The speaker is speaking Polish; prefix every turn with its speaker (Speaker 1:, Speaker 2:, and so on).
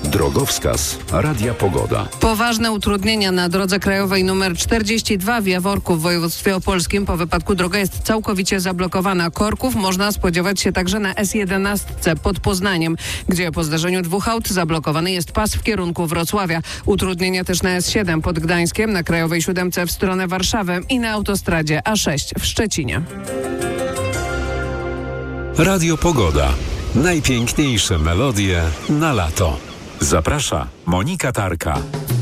Speaker 1: Drogowskaz Radia Pogoda.
Speaker 2: Poważne utrudnienia na drodze krajowej nr 42 w Jaworku w województwie opolskim. Po wypadku droga jest całkowicie zablokowana. Korków można spodziewać się także na S11 pod Poznaniem, gdzie po zdarzeniu dwóch aut zablokowany jest pas w kierunku Wrocławia. Utrudnienia też na S7 pod Gdańskiem, na krajowej 7 w stronę Warszawy i na autostradzie A6 w Szczecinie.
Speaker 1: Radio Pogoda. Najpiękniejsze melodie na lato. Zaprasza Monika Tarka.